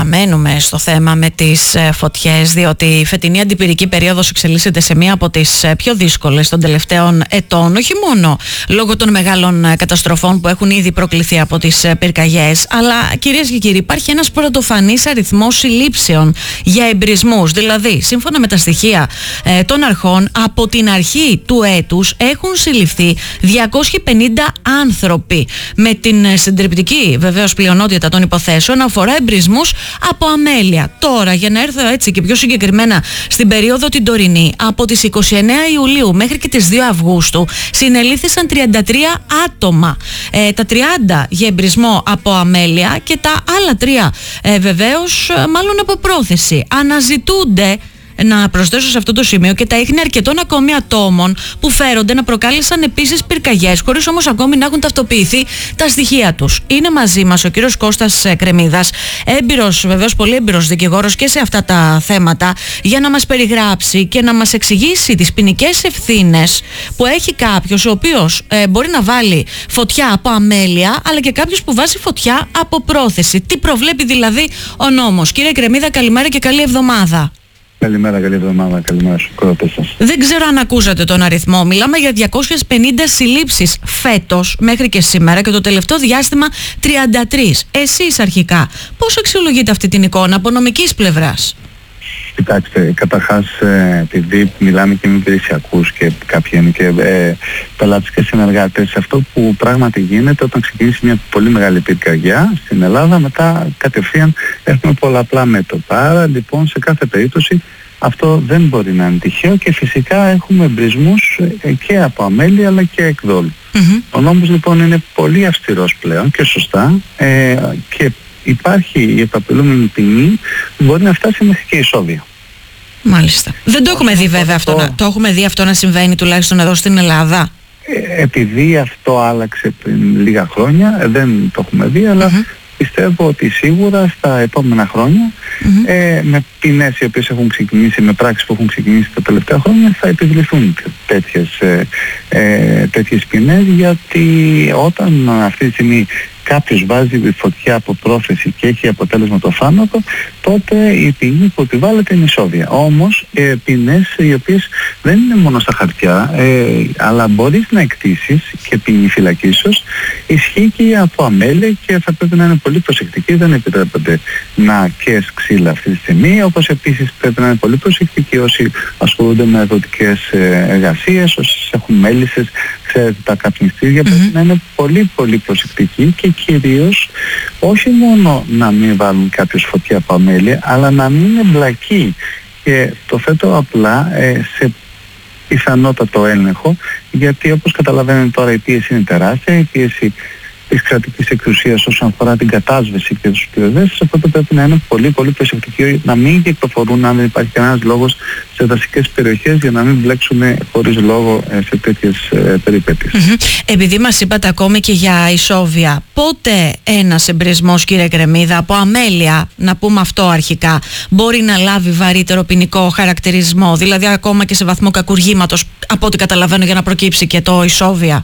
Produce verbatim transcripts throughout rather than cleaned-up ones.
παραμένουμε στο θέμα με τις φωτιές, διότι η φετινή αντιπυρική περίοδος εξελίσσεται σε μία από τις πιο δύσκολες των τελευταίων ετών, όχι μόνο λόγω των μεγάλων καταστροφών που έχουν ήδη προκληθεί από τις πυρκαγιές, αλλά κυρίες και κύριοι, υπάρχει ένας πρωτοφανής αριθμός συλλήψεων για εμπρισμούς. Δηλαδή, σύμφωνα με τα στοιχεία ε, των αρχών, από την αρχή του έτους έχουν συλληφθεί διακόσιοι πενήντα άνθρωποι, με την συντριπτική βεβαίως πλειονότητα των υποθέσεων αφορά εμπρισμούς από αμέλεια. Τώρα, για να έρθω έτσι και πιο συγκεκριμένα στην περίοδο την τωρινή, από τις είκοσι εννέα Ιουλίου μέχρι και τις δύο Αυγούστου συνελήφθησαν τριάντα τρία άτομα. Ε, τα τριάντα για εμπρισμό από αμέλεια και τα άλλα τρία ε, βεβαίως μάλλον από πρόθεση. Αναζητούνται, να προσθέσω σε αυτό το σημείο, και τα ίχνη αρκετών ακόμη ατόμων που φέρονται να προκάλεσαν επίσης πυρκαγιές, χωρίς όμως ακόμη να έχουν ταυτοποιηθεί τα στοιχεία τους. Είναι μαζί μας ο κύριος Κώστας Κρεμίδας, έμπειρος, βεβαίως πολύ έμπειρος δικηγόρος και σε αυτά τα θέματα, για να μας περιγράψει και να μας εξηγήσει τις ποινικές ευθύνες που έχει κάποιος ο οποίος ε, μπορεί να βάλει φωτιά από αμέλεια, αλλά και κάποιος που βάζει φωτιά από πρόθεση. Τι προβλέπει δηλαδή ο νόμος? Κύριε Κρεμίδα, καλημέρα και καλή εβδομάδα. Καλημέρα, καλή εβδομάδα, καλημέρα στους ακροατές σας. Δεν ξέρω αν ακούσατε τον αριθμό. Μιλάμε για διακόσιες πενήντα συλλήψεις φέτος μέχρι και σήμερα και το τελευταίο διάστημα τριάντα τρία. Εσείς αρχικά πώς αξιολογείτε αυτή την εικόνα από νομικής πλευράς? Κοιτάξτε, καταρχάς, επειδή μιλάμε και με υπηρεσιακούς και κάποιοι είναι και ε, πελάτες και συνεργάτες, αυτό που πράγματι γίνεται όταν ξεκινήσει μια πολύ μεγάλη πυρκαγιά στην Ελλάδα, μετά κατευθείαν έχουμε πολλαπλά μέτωπα. Άρα λοιπόν σε κάθε περίπτωση αυτό δεν μπορεί να είναι τυχαίο και φυσικά έχουμε εμπρισμούς και από αμέλεια αλλά και εκδόλου. Mm-hmm. Ο νόμος λοιπόν είναι πολύ αυστηρός πλέον και σωστά ε, και υπάρχει η επαπειλούμενη ποινή που μπορεί να φτάσει μέχρι και ισόβια. Μάλιστα. Δεν το έχουμε δει βέβαια αυτό, να, το έχουμε δει αυτό να συμβαίνει τουλάχιστον εδώ στην Ελλάδα. Ε, επειδή αυτό άλλαξε πριν λίγα χρόνια, δεν το έχουμε δει, αλλά mm-hmm. πιστεύω ότι σίγουρα στα επόμενα χρόνια mm-hmm. ε, με ποινές οι οποίες έχουν ξεκινήσει, με πράξεις που έχουν ξεκινήσει τα τελευταία χρόνια, θα επιβληθούν τέτοιες, ε, ε, τέτοιες ποινές, γιατί όταν αυτή τη στιγμή κάποιος βάζει φωτιά από πρόθεση και έχει αποτέλεσμα το θάνατο, τότε η ποινή που επιβάλλεται είναι ισόβια. Όμως ε, ποινές οι οποίες δεν είναι μόνο στα χαρτιά, ε, αλλά μπορείς να εκτίσεις και ποινή φυλακίσεως, ισχύει και από αμέλεια και θα πρέπει να είναι πολύ προσεκτικοί. Δεν επιτρέπεται να καίς ξύλα αυτή τη στιγμή, όπως επίσης πρέπει να είναι πολύ προσεκτικοί όσοι ασχολούνται με αγροτικές εργασίες, όσοι έχουν μέλισσες, ξέρετε, τα καπνιστήρια, mm-hmm. πρέπει να είναι πολύ πολύ προσεκτικοί και κυρίως όχι μόνο να μην βάλουν κάποιος φωτιά από αμέλεια, αλλά να μην εμπλακεί, και το θέτω απλά ε, σε πιθανότατο έλεγχο, γιατί όπως καταλαβαίνετε τώρα η πίεση είναι τεράστια, η πίεση της κρατικής εξουσίας όσον αφορά την κατάσβεση και τους πυροσβέστες, οπότε πρέπει να είναι πολύ πολύ προσεκτικοί να μην κυκλοφορούν αν δεν υπάρχει κανένας λόγος σε δασικές περιοχές, για να μην μπλέξουμε χωρίς λόγο σε τέτοιες ε, περιπέτειες. Mm-hmm. Επειδή μας είπατε ακόμη και για ισόβια, πότε ένας εμπρισμός, κύριε Κρεμίδα, από αμέλεια, να πούμε αυτό αρχικά, μπορεί να λάβει βαρύτερο ποινικό χαρακτηρισμό, δηλαδή ακόμα και σε βαθμό κακουργήματος, από ό,τι καταλαβαίνω, για να προκύψει και το ισόβια?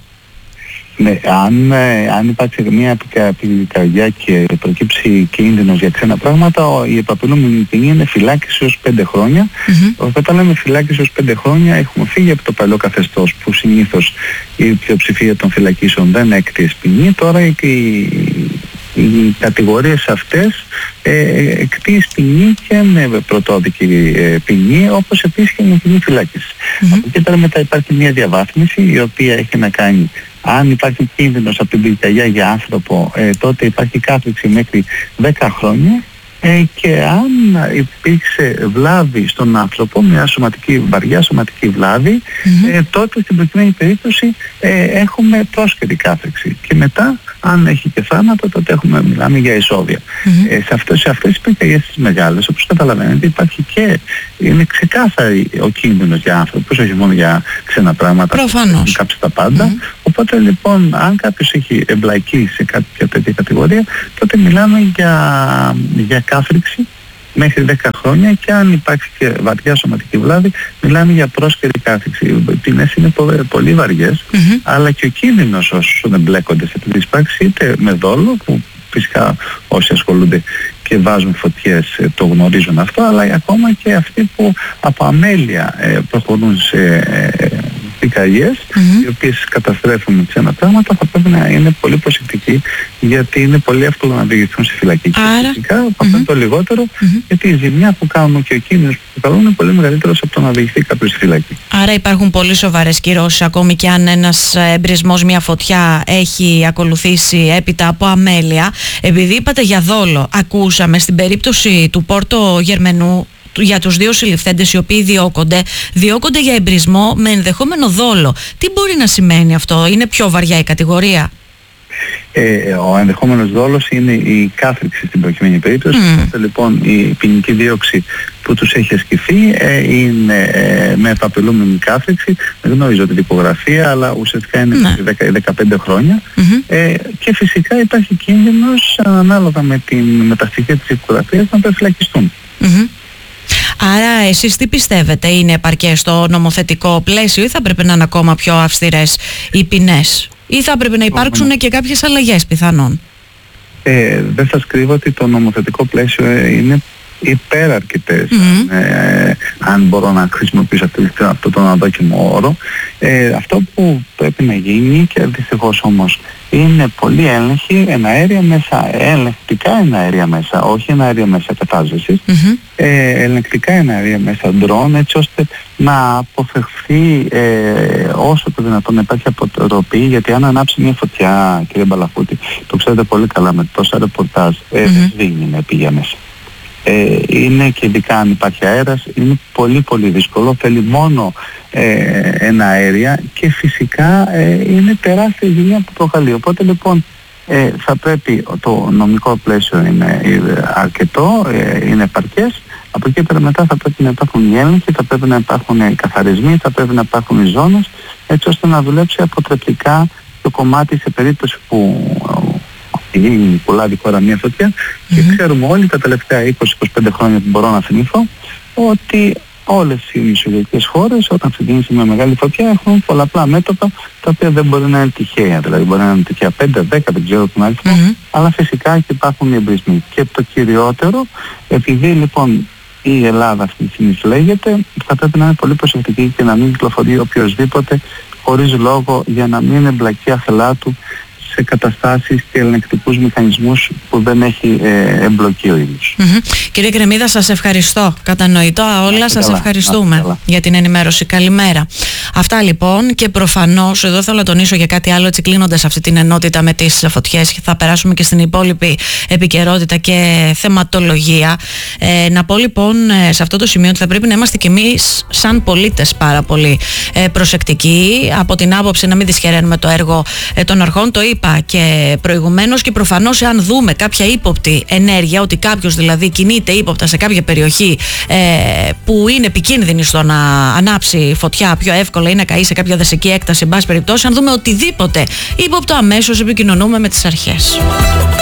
Ναι, αν, ε, αν υπάρξει μια πυρκαγιά και προκύψει κίνδυνος για ξένα πράγματα, η επαπειλούμενη ποινή είναι φυλάκιση ως πέντε χρόνια. Mm-hmm. Όταν λέμε φυλάκιση ως πέντε χρόνια, έχουμε φύγει από το παλιό καθεστώς που συνήθως η πλειοψηφία των φυλακίσεων δεν έκτιες ποινή. Τώρα οι, οι κατηγορίες αυτές ε, εκτίς ποινή και με πρωτόδικη ε, ποινή, όπως επίσης και με ποινή φυλάκιση. Mm-hmm. Και τώρα μετά υπάρχει μια διαβάθμιση η οποία έχει να κάνει, αν υπάρχει κίνδυνος από την πυρκαγιά για άνθρωπο, ε, τότε υπάρχει κάθριξη μέχρι δέκα χρόνια, ε, και αν υπήρξε βλάβη στον άνθρωπο, μια σωματική, βαριά σωματική βλάβη, mm-hmm. ε, τότε στην προκειμένη περίπτωση ε, έχουμε πρόσκαιρη κάθριξη. Και μετά, αν έχει και θάνατο, τότε έχουμε, μιλάμε για ισόβια. Mm-hmm. Ε, σε, αυτές, σε αυτές τις πυρκαγιές τις μεγάλες, όπως καταλαβαίνετε, υπάρχει και, είναι ξεκάθαρη ο κίνδυνος για άνθρωπους, όχι μόνο για ξένα πράγματα. Προφανώς. Κάψει τα πάντα. Mm-hmm. Οπότε λοιπόν, αν κάποιος έχει εμπλακεί σε κάποια τέτοια κατηγορία, τότε μιλάμε για, για κάθριξη μέχρι δέκα χρόνια, και αν υπάρχει και βαριά σωματική βλάβη, μιλάμε για πρόσκαιρη κάθριξη. Οι ποινές είναι πολύ βαριές, mm-hmm. αλλά και ο κίνδυνος όσων εμπλέκονται σε τέτοιες πράξεις, είτε με δόλο, που φυσικά όσοι ασχολούνται και βάζουν φωτιές ε, το γνωρίζουν αυτό, αλλά ακόμα και αυτοί που από αμέλεια ε, προχωρούν σε ε, πυρκαγιές, mm-hmm. οι οποίες καταστρέφουν με ξένα πράγματα, θα πρέπει να είναι πολύ προσεκτικοί, γιατί είναι πολύ εύκολο να οδηγηθούν στη φυλακή. Άρα... Και φυσικά από mm-hmm. αυτό το λιγότερο, mm-hmm. γιατί η ζημιά που κάνουν και ο κίνδυνος που προκαλούν είναι πολύ μεγαλύτερος από το να οδηγηθεί κάποιος στη φυλακή. Άρα υπάρχουν πολύ σοβαρές κυρώσεις, ακόμη και αν ένας εμπρισμός, μια φωτιά έχει ακολουθήσει έπειτα από αμέλεια. Επειδή είπατε για δόλο, ακούσαμε στην περίπτωση του Πόρτο Γερμενού για τους δύο συλληφθέντες οι οποίοι διώκονται, διώκονται για εμπρισμό με ενδεχόμενο δόλο. Τι μπορεί να σημαίνει αυτό, είναι πιο βαριά η κατηγορία? Ε, ο ενδεχόμενος δόλος είναι η κάθριξη στην προκειμένη περίπτωση. Mm. Οπότε, λοιπόν, η ποινική δίωξη που τους έχει ασκηθεί ε, είναι ε, με επαπειλούμενη κάθριξη. Δεν γνωρίζω την τυπογραφία, αλλά ουσιαστικά είναι mm. δέκα, δεκαπέντε χρόνια. Mm-hmm. Ε, και φυσικά υπάρχει κίνδυνος ανάλογα με την μεταστοιχεία της τυπογραφίας να προφυλακιστούν. Mm-hmm. Άρα εσείς τι πιστεύετε, είναι επαρκές το νομοθετικό πλαίσιο ή θα πρέπει να είναι ακόμα πιο αυστηρές οι ποινές, ή θα πρέπει να υπάρξουν και κάποιες αλλαγές πιθανόν? Ε, δεν σας κρύβω ότι το νομοθετικό πλαίσιο είναι υπεραρκετές, mm-hmm. ε, αν μπορώ να χρησιμοποιήσω αυτό, αυτό τον αδόκιμο όρο. Ε, αυτό που πρέπει να γίνει, και δυστυχώς όμως, είναι πολύ έλεγχοι εναέρια μέσα, ελεγκτικά εναέρια μέσα, όχι εναέρια μέσα κατάζεσης, mm-hmm. ε, ελεγκτικά εναέρια μέσα ντρόν, έτσι ώστε να αποφευχθεί ε, όσο το δυνατόν να υπάρχει αποτροπή, γιατί αν ανάψει μια φωτιά, κύριε Μπαλαφούτη, το ξέρετε πολύ καλά με τόσα ρεπορτάζ, ε, mm-hmm. δεν σβήνει να πήγε μέσα. Ε, είναι, και ειδικά αν υπάρχει αέρας, είναι πολύ πολύ δύσκολο, θέλει μόνο ε, ένα αέρια και φυσικά ε, είναι τεράστια ζημιά που προκαλεί. Οπότε λοιπόν ε, θα πρέπει, το νομικό πλαίσιο είναι αρκετό, ε, είναι επαρκές. Από εκεί πέρα μετά θα πρέπει να υπάρχουν οι έλεγχοι, θα πρέπει να υπάρχουν οι καθαρισμοί, θα πρέπει να υπάρχουν οι ζώνες, έτσι ώστε να δουλέψει αποτρεπτικά το κομμάτι σε περίπτωση που γίνει πολλά χώρα μια φωτιά. Mm-hmm. Και ξέρουμε όλοι τα τελευταία είκοσι με είκοσι πέντε χρόνια που μπορώ να θυμηθώ ότι όλες οι μεσογειακές χώρες όταν ξεκίνησε μια μεγάλη φωτιά έχουν πολλαπλά μέτωπα τα οποία δεν μπορεί να είναι τυχαία. Δηλαδή μπορεί να είναι τυχαία πέντε, δέκα, δεν ξέρω τον αριθμό, mm-hmm. αλλά φυσικά και υπάρχουν οι εμπρισμοί. Και το κυριότερο, επειδή λοιπόν η Ελλάδα αυτή τη στιγμή λέγεται, θα πρέπει να είναι πολύ προσεκτική και να μην κυκλοφορεί οποιοσδήποτε χωρίς λόγο, για να μην εμπλακεί αφελά του σε καταστάσεις και ελεγκτικούς μηχανισμούς που δεν έχει ε, εμπλοκή ο ίδιος. Mm-hmm. Κύριε Κρεμμύδα, σας ευχαριστώ. Κατανοητό όλα, σας καλά, ευχαριστούμε για την ενημέρωση. Καλημέρα. Αυτά λοιπόν, και προφανώς εδώ θέλω να τονίσω για κάτι άλλο, έτσι κλείνοντας αυτή την ενότητα με τις φωτιές, και θα περάσουμε και στην υπόλοιπη επικαιρότητα και θεματολογία. Ε, να πω λοιπόν σε αυτό το σημείο ότι θα πρέπει να είμαστε κι εμείς σαν πολίτες πάρα πολύ ε, προσεκτικοί, από την άποψη να μην δυσχεραίνουμε το έργο ε, των αρχών. Το είπα και προηγουμένως, και προφανώς εάν δούμε κάποια ύποπτη ενέργεια, ότι κάποιος δηλαδή κινείται ύποπτα σε κάποια περιοχή ε, που είναι επικίνδυνη στο να ανάψει φωτιά πιο εύκολα ή να καεί σε κάποια δασική έκταση, εν πάση περιπτώσει, αν δούμε οτιδήποτε ύποπτο, αμέσως επικοινωνούμε με τις αρχές.